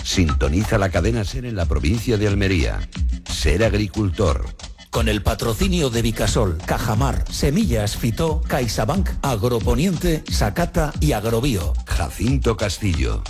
Sintoniza la cadena SER en la provincia de Almería. Ser agricultor. Con el patrocinio de Vicasol, Cajamar, Semillas Fitó, CaixaBank, Agroponiente, Sacata y Agrobio. Jacinto Castillo.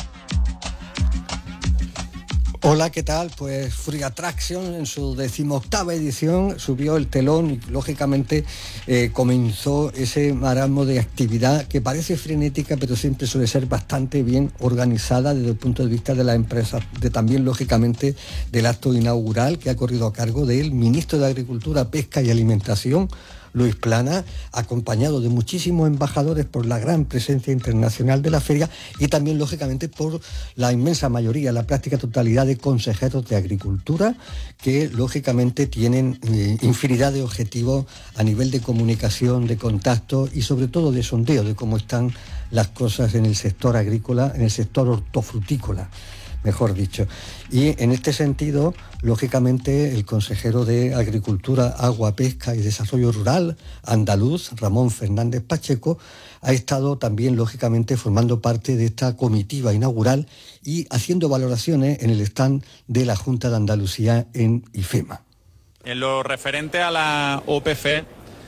Hola, ¿qué tal? Pues Fruit Attraction en su 18ª edición subió el telón y lógicamente comenzó ese marasmo de actividad que parece frenética pero siempre suele ser bastante bien organizada desde el punto de vista de las empresas, de también lógicamente del acto inaugural que ha corrido a cargo del ministro de Agricultura, Pesca y Alimentación, Luis Plana, acompañado de muchísimos embajadores por la gran presencia internacional de la feria y también, lógicamente, por la inmensa mayoría, la práctica totalidad de consejeros de Agricultura que, lógicamente, tienen infinidad de objetivos a nivel de comunicación, de contacto y, sobre todo, de sondeo de cómo están las cosas en el sector agrícola, en el sector hortofrutícola, mejor dicho. Y en este sentido, lógicamente, el consejero de Agricultura, Agua, Pesca y Desarrollo Rural andaluz, Ramón Fernández Pacheco, ha estado también, lógicamente, formando parte de esta comitiva inaugural y haciendo valoraciones en el stand de la Junta de Andalucía en IFEMA. En lo referente a la OPC,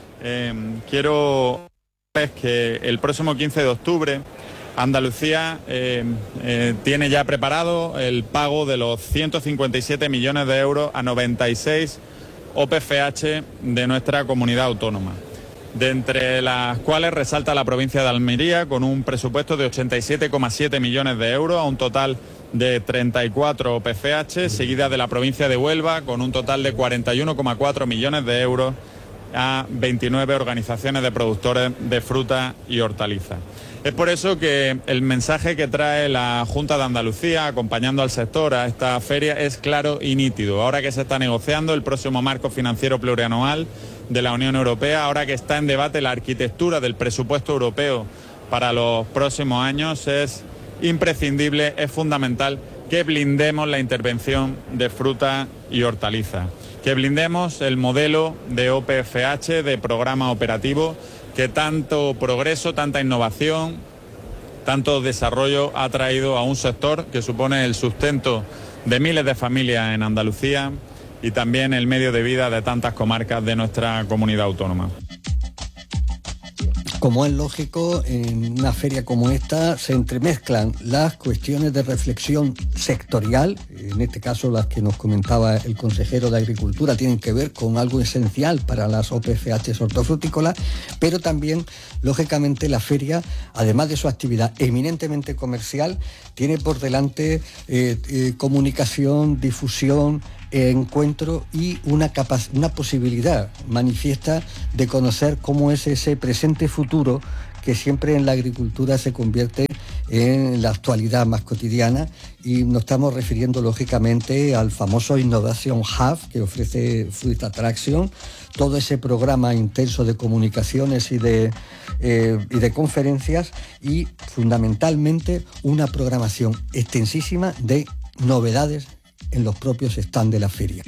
quiero decirles que el próximo 15 de octubre Andalucía tiene ya preparado el pago de los 157 millones de euros a 96 OPFH de nuestra comunidad autónoma, de entre las cuales resalta la provincia de Almería con un presupuesto de 87,7 millones de euros a un total de 34 OPFH, seguida de la provincia de Huelva con un total de 41,4 millones de euros a 29 organizaciones de productores de fruta y hortalizas. Es por eso que el mensaje que trae la Junta de Andalucía acompañando al sector a esta feria es claro y nítido. Ahora que se está negociando el próximo marco financiero plurianual de la Unión Europea, ahora que está en debate la arquitectura del presupuesto europeo para los próximos años, es imprescindible, es fundamental que blindemos la intervención de fruta y hortalizas, que blindemos el modelo de OPFH, de programa operativo, que tanto progreso, tanta innovación, tanto desarrollo ha traído a un sector que supone el sustento de miles de familias en Andalucía y también el medio de vida de tantas comarcas de nuestra comunidad autónoma. Como es lógico, en una feria como esta se entremezclan las cuestiones de reflexión sectorial, en este caso las que nos comentaba el consejero de Agricultura tienen que ver con algo esencial para las OPFH hortofrutícolas, pero también, lógicamente, la feria, además de su actividad eminentemente comercial, tiene por delante comunicación, difusión, encuentro y una posibilidad manifiesta de conocer cómo es ese presente futuro que siempre en la agricultura se convierte en la actualidad más cotidiana, y nos estamos refiriendo lógicamente al famoso Innovation Hub que ofrece Fruit Attraction, todo ese programa intenso de comunicaciones y de conferencias y fundamentalmente una programación extensísima de novedades en los propios stands de la feria.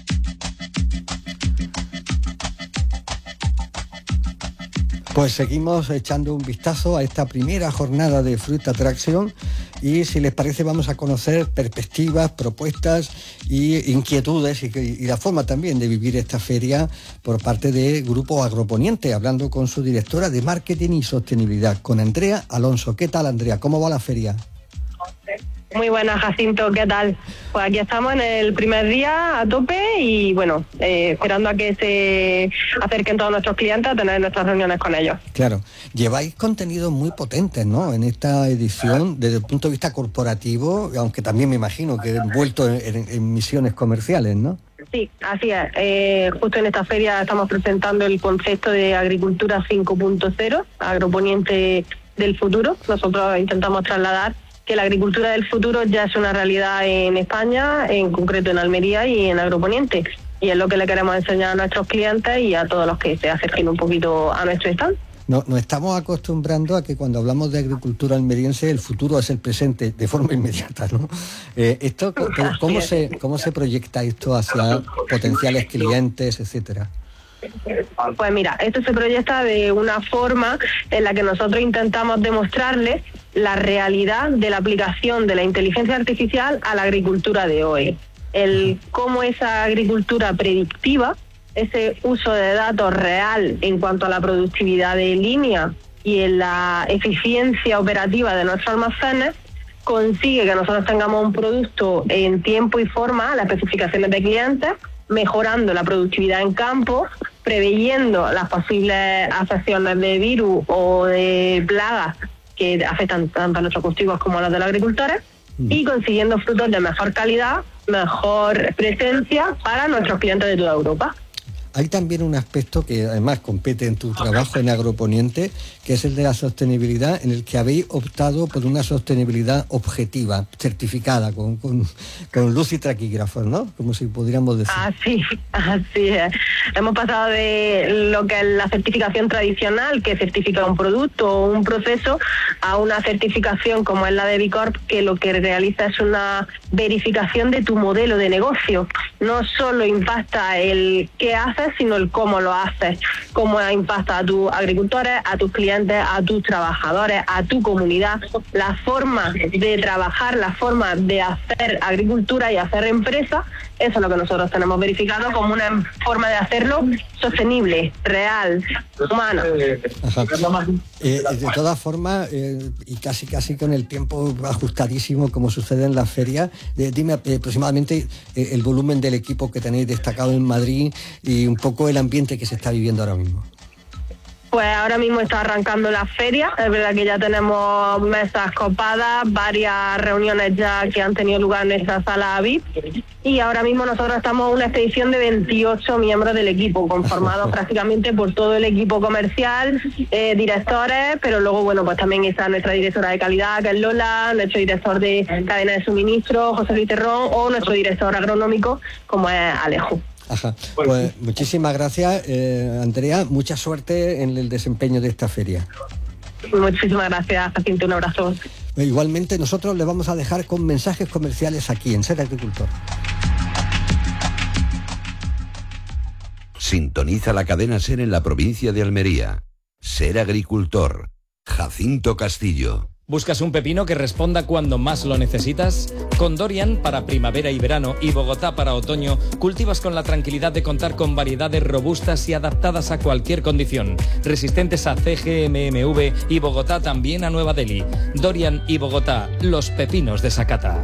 Pues seguimos echando un vistazo a esta primera jornada de Fruit Attraction y, si les parece, vamos a conocer perspectivas, propuestas y inquietudes y la forma también de vivir esta feria por parte de Grupo Agroponiente, hablando con su directora de Marketing y Sostenibilidad, con Andrea Alonso. ¿Qué tal, Andrea? ¿Cómo va la feria? Muy buenas, Jacinto, ¿qué tal? Pues aquí estamos en el primer día a tope y bueno, esperando a que se acerquen todos nuestros clientes a tener nuestras reuniones con ellos. Claro, lleváis contenidos muy potentes, ¿no?, en esta edición desde el punto de vista corporativo, aunque también me imagino que envuelto en misiones comerciales, ¿no? Sí, así es. Justo en esta feria estamos presentando el concepto de Agricultura 5.0, Agroponiente del futuro. Nosotros intentamos trasladar que la agricultura del futuro ya es una realidad en España, en concreto en Almería y en Agroponiente. Y es lo que le queremos enseñar a nuestros clientes y a todos los que se acerquen un poquito a nuestro stand. Nos estamos acostumbrando a que cuando hablamos de agricultura almeriense el futuro es el presente de forma inmediata, ¿no? ¿Cómo se proyecta esto hacia potenciales clientes, etcétera? Pues mira, esto se proyecta de una forma en la que nosotros intentamos demostrarles la realidad de la aplicación de la inteligencia artificial a la agricultura de hoy. Cómo esa agricultura predictiva, ese uso de datos real en cuanto a la productividad de línea y en la eficiencia operativa de nuestros almacenes, consigue que nosotros tengamos un producto en tiempo y forma a las especificaciones de clientes, mejorando la productividad en campo, preveyendo las posibles afecciones de virus o de plagas que afectan tanto a nuestros cultivos como a los de los agricultores, y consiguiendo frutos de mejor calidad, mejor presencia para nuestros clientes de toda Europa. Hay también un aspecto que además compete en tu trabajo en Agroponiente, que es el de la sostenibilidad, en el que habéis optado por una sostenibilidad objetiva, certificada, con luz y taquígrafos, ¿no? Como si pudiéramos decir. Así es. Hemos pasado de lo que es la certificación tradicional, que certifica un producto o un proceso, a una certificación como es la de Bicorp, que lo que realiza es una verificación de tu modelo de negocio. No solo impacta el qué haces, sino el cómo lo haces, cómo impacta a tus agricultores, a tus clientes, a tus trabajadores, a tu comunidad, la forma de trabajar, la forma de hacer agricultura y hacer empresa. Eso es lo que nosotros tenemos verificado como una forma de hacerlo sostenible, real, humana. De todas formas, y casi con el tiempo ajustadísimo, como sucede en las ferias, dime aproximadamente el volumen del equipo que tenéis destacado en Madrid y un poco el ambiente que se está viviendo ahora mismo. Pues ahora mismo está arrancando la feria, es verdad que ya tenemos mesas copadas, varias reuniones ya que han tenido lugar en esta sala VIP, y ahora mismo nosotros estamos en una expedición de 28 miembros del equipo, conformados prácticamente por todo el equipo comercial, directores, pero luego, bueno, pues también está nuestra directora de calidad, que es Lola, nuestro director de cadena de suministro, José Luis Terrón, o nuestro director agronómico, como es Alejo. Ajá. Pues muchísimas gracias, Andrea. Mucha suerte en el desempeño de esta feria. Muchísimas gracias, Jacinto. Un abrazo. Igualmente, nosotros le vamos a dejar con mensajes comerciales aquí en Ser Agricultor. Sintoniza la cadena SER en la provincia de Almería. Ser Agricultor. Jacinto Castillo. ¿Buscas un pepino que responda cuando más lo necesitas? Con Dorian para primavera y verano y Bogotá para otoño, cultivas con la tranquilidad de contar con variedades robustas y adaptadas a cualquier condición, resistentes a CGMMV y Bogotá también a Nueva Delhi. Dorian y Bogotá, los pepinos de Sakata.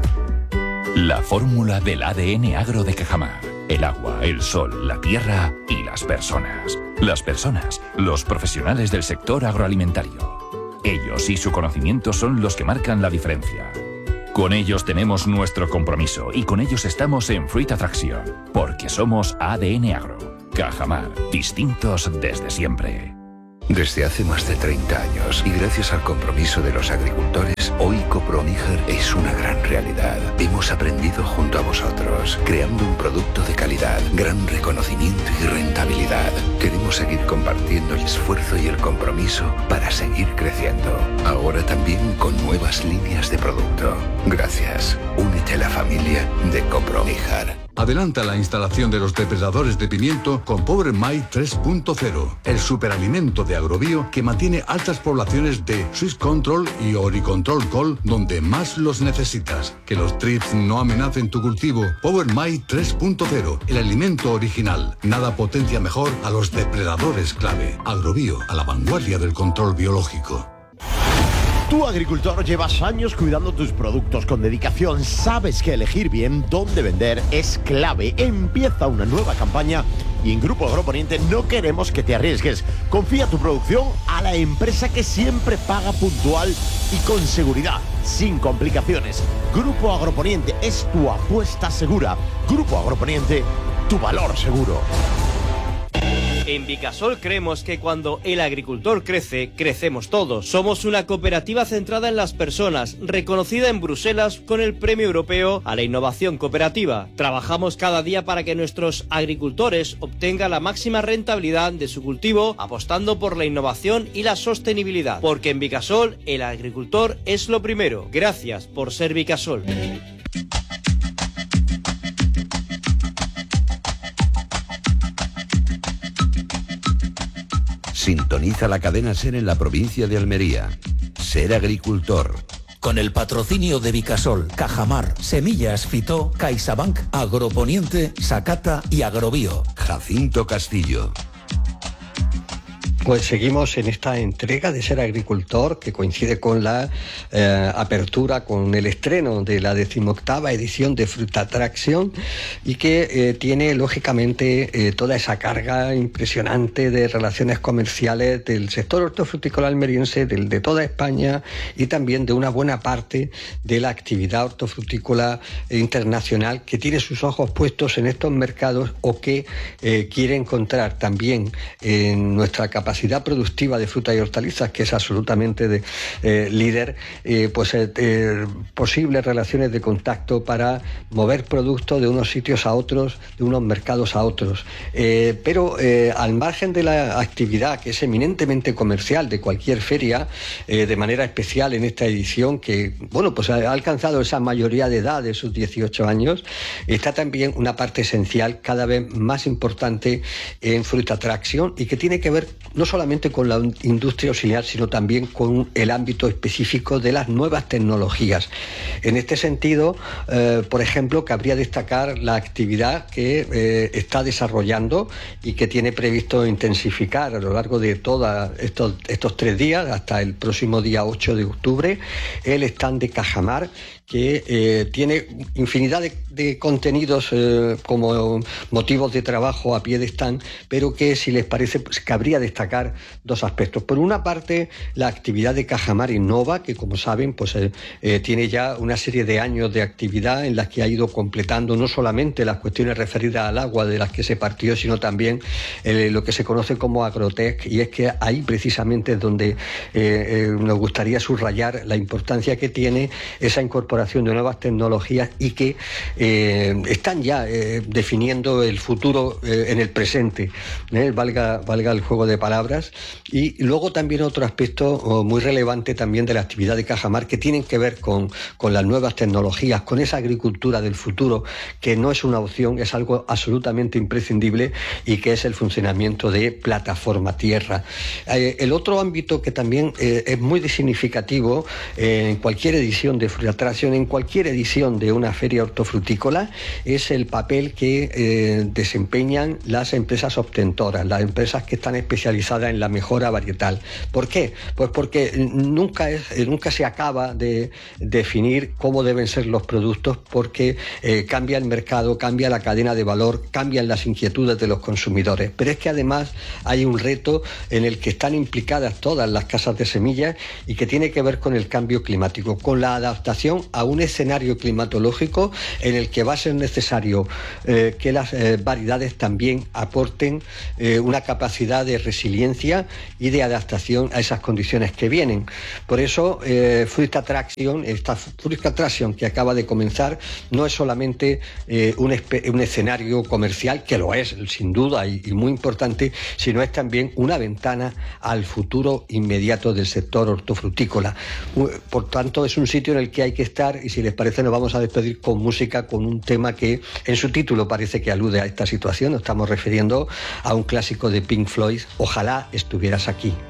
La fórmula del ADN agro de Cajamar. El agua, el sol, la tierra y las personas. Las personas, los profesionales del sector agroalimentario. Ellos y su conocimiento son los que marcan la diferencia. Con ellos tenemos nuestro compromiso y con ellos estamos en Fruit Attraction, porque somos ADN Agro. Cajamar, distintos desde siempre. Desde hace más de 30 años y gracias al compromiso de los agricultores, hoy Coproníger es una gran realidad. Hemos aprendido junto a vosotros, creando un producto de calidad, gran reconocimiento y rentabilidad. Queremos seguir compartiendo el esfuerzo y el compromiso para seguir creciendo. Ahora también con nuevas líneas de producto. Gracias. Únete a la familia de Coproníger. Adelanta la instalación de los depredadores de pimiento con Power My 3.0, el superalimento de Agrobio que mantiene altas poblaciones de Swiss Control y Oricontrol Col donde más los necesitas. Que los trips no amenacen tu cultivo. Power My 3.0, el alimento original. Nada potencia mejor a los depredadores clave. Agrobio, a la vanguardia del control biológico. Tú, agricultor, llevas años cuidando tus productos con dedicación. Sabes que elegir bien dónde vender es clave. Empieza una nueva campaña y en Grupo Agroponiente no queremos que te arriesgues. Confía tu producción a la empresa que siempre paga puntual y con seguridad, sin complicaciones. Grupo Agroponiente es tu apuesta segura. Grupo Agroponiente, tu valor seguro. En Vicasol creemos que cuando el agricultor crece, crecemos todos. Somos una cooperativa centrada en las personas, reconocida en Bruselas con el Premio Europeo a la Innovación Cooperativa. Trabajamos cada día para que nuestros agricultores obtengan la máxima rentabilidad de su cultivo, apostando por la innovación y la sostenibilidad. Porque en Vicasol, el agricultor es lo primero. Gracias por ser Vicasol. Sintoniza la cadena SER en la provincia de Almería. Ser agricultor. Con el patrocinio de Vicasol, Cajamar, Semillas Fitó, CaixaBank, Agroponiente, Sakata y Agrobio. Jacinto Castillo. Pues seguimos en esta entrega de Ser Agricultor, que coincide con la apertura, con el estreno de la 18ª edición de Fruit Attraction, y que tiene lógicamente toda esa carga impresionante de relaciones comerciales del sector hortofrutícola almeriense, de toda España, y también de una buena parte de la actividad hortofrutícola internacional, que tiene sus ojos puestos en estos mercados o que quiere encontrar también en nuestra capacidad productiva de frutas y hortalizas, que es absolutamente líder, posibles relaciones de contacto para mover productos de unos sitios a otros, de unos mercados a otros. Pero al margen de la actividad, que es eminentemente comercial de cualquier feria, de manera especial en esta edición, que ha alcanzado esa mayoría de edad de sus 18 años, está también una parte esencial, cada vez más importante, en Fruit Attraction, y que tiene que ver no solamente con la industria auxiliar, sino también con el ámbito específico de las nuevas tecnologías. En este sentido, por ejemplo, cabría destacar la actividad que está desarrollando y que tiene previsto intensificar a lo largo de todos estos 3 días, hasta el próximo día 8 de octubre, el stand de Cajamar, que tiene infinidad de contenidos como motivos de trabajo a pie de stand, pero que, si les parece, pues cabría destacar 2 aspectos. Por una parte, la actividad de Cajamar Innova, que, como saben, tiene ya una serie de años de actividad en las que ha ido completando no solamente las cuestiones referidas al agua de las que se partió, sino también lo que se conoce como Agrotech, y es que ahí precisamente es donde nos gustaría subrayar la importancia que tiene esa incorporación de nuevas tecnologías y que están ya definiendo el futuro en el presente, valga el juego de palabras. Y luego también otro aspecto muy relevante también de la actividad de Cajamar, que tienen que ver con las nuevas tecnologías, con esa agricultura del futuro, que no es una opción, es algo absolutamente imprescindible, y que es el funcionamiento de Plataforma Tierra. El otro ámbito que también es muy significativo en cualquier edición de Fruit Attraction, en cualquier edición de una feria hortofrutícola, es el papel que desempeñan las empresas obtentoras, las empresas que están especializadas en la mejora varietal. ¿Por qué? Pues porque nunca se acaba de definir cómo deben ser los productos, porque cambia el mercado, cambia la cadena de valor, cambian las inquietudes de los consumidores. Pero es que además hay un reto en el que están implicadas todas las casas de semillas, y que tiene que ver con el cambio climático, con la adaptación a un escenario climatológico en el que va a ser necesario que las variedades también aporten una capacidad de resiliencia y de adaptación a esas condiciones que vienen. Por eso Fruit Attraction, esta Fruit Attraction que acaba de comenzar, no es solamente un escenario comercial, que lo es sin duda y muy importante, sino es también una ventana al futuro inmediato del sector hortofrutícola. Por tanto, es un sitio en el que hay que estar, y si les parece nos vamos a despedir con música, con un tema que en su título parece que alude a esta situación. Nos estamos refiriendo a un clásico de Pink Floyd, Ojalá estuvieras aquí.